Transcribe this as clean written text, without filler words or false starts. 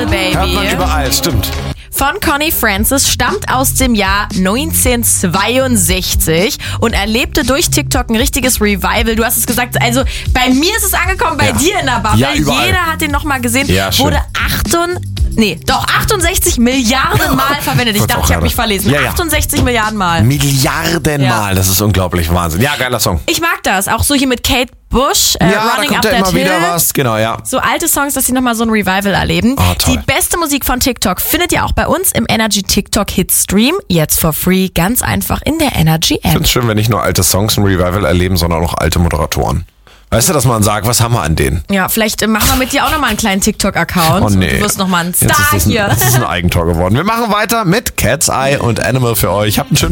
Baby. Hört man überall, stimmt. Von Connie Francis, stammt aus dem Jahr 1962 und erlebte durch TikTok ein richtiges Revival. Du hast es gesagt, also bei mir ist es angekommen, bei dir in der Bubble. Ja, überall. Jeder hat den nochmal gesehen. Ja, schön. Wurde 68 Milliarden Mal verwendet. Ich dachte, ich habe mich verlesen. Ja, ja. 68 Milliarden Mal. Milliarden Mal, das ist unglaublich, Wahnsinn. Ja, geiler Song. Ich mag das. Auch so hier mit Kate Bush, Ja, da Running kommt Up ja That immer Hill. wieder was, genau, ja. So alte Songs, dass sie nochmal so ein Revival erleben. Ah, toll. Die beste Musik von TikTok findet ihr auch bei uns im Energy TikTok Hit Stream. Jetzt for free, ganz einfach in der Energy Ich App. finde es schön, wenn nicht nur alte Songs ein Revival erleben, sondern auch alte Moderatoren. Weißt du, dass man sagt, was haben wir an denen? Ja, vielleicht machen wir mit dir auch nochmal einen kleinen TikTok-Account. Oh nee. Du wirst nochmal ein Jetzt Star ist hier. das ist ein Eigentor geworden. Wir machen weiter mit Cat's Eye und Animal für euch. Habt einen schönen